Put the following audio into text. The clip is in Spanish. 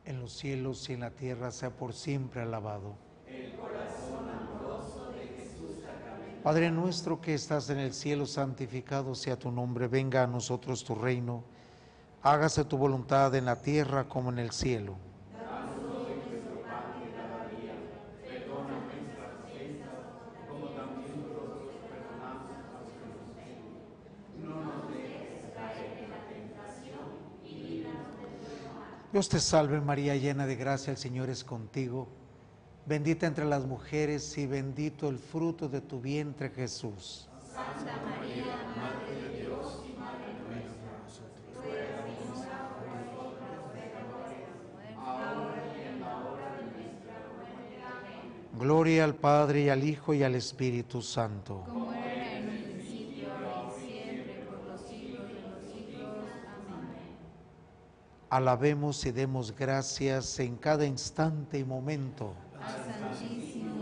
en los cielos y en la tierra, sea por siempre alabado. Padre nuestro que estás en el cielo, santificado sea tu nombre, venga a nosotros tu reino, hágase tu voluntad en la tierra como en el cielo. Dios te salve María, llena de gracia, el Señor es contigo. Bendita entre las mujeres y bendito el fruto de tu vientre, Jesús. Santa María, Madre de Dios y Madre nuestra, ruega por nosotros los pecadores, ahora y en la hora de nuestra muerte. Amén. Gloria al Padre y al Hijo y al Espíritu Santo. Como era en un principio, ahora y siempre, por los siglos de los siglos. Amén. Alabemos y demos gracias en cada instante y momento Al Santísimo